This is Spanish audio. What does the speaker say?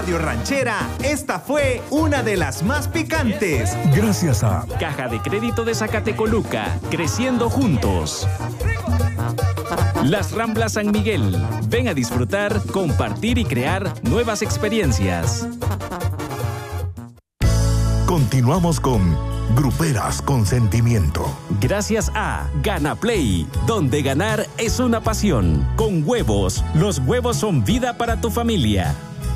Radio Ranchera, esta fue una de las más picantes. Gracias a Caja de Crédito de Zacatecoluca, creciendo juntos. Las Ramblas San Miguel, ven a disfrutar, compartir y crear nuevas experiencias. Continuamos con Gruperas con Sentimiento. Gracias a Ganaplay, donde ganar es una pasión. Con huevos, los huevos son vida para tu familia.